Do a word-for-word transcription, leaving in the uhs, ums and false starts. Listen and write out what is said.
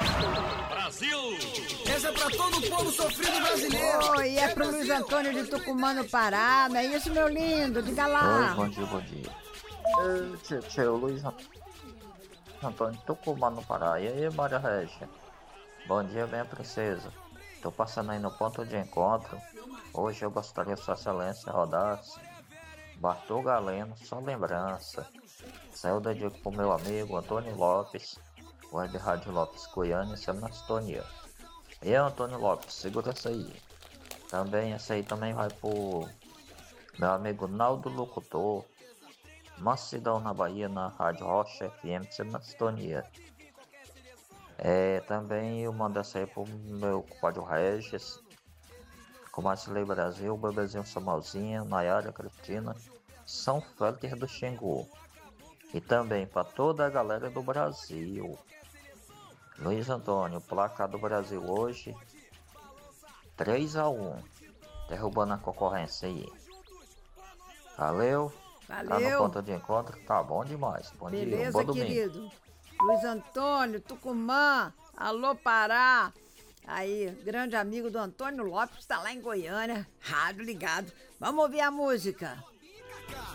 Brasil! Essa é pra todo o povo sofrido brasileiro! Oi, é pro Luiz Antônio de Tucumã, no Pará, não é isso, meu lindo? Diga lá. Oi, bom dia, bom dia. É, tio, tio, Luiz Antônio de Tucumã, no Pará. E aí, Maria Regia? Bom dia, minha princesa. Tô passando aí no ponto de encontro. Hoje eu gostaria que Sua Excelência rodasse Bartol Galeno, só lembrança. Saiu da dica pro meu amigo Antônio Lopes, Web Rádio Lopes Goiânia, Semastonia. E aí, Antônio Lopes, segura essa aí. Também, essa aí também vai pro meu amigo Naldo Locutor, Mansidão na Bahia, na Rádio Rocha F M, Semastonia. É, também eu mando essa aí pro meu compadre Regis, Comacilei Brasil, Bebezinho Samalzinho, Nayara Cristina, São Félix do Xingu. E também para toda a galera do Brasil. Luiz Antônio, placa do Brasil hoje, três a um, derrubando a concorrência aí. Valeu. Valeu. Tá no ponto de encontro, tá bom demais. Bom Beleza, dia, um bom domingo. querido. Luiz Antônio, Tucumã, alô Pará. Aí, grande amigo do Antônio Lopes, tá lá em Goiânia, rádio ligado. Vamos ouvir a música.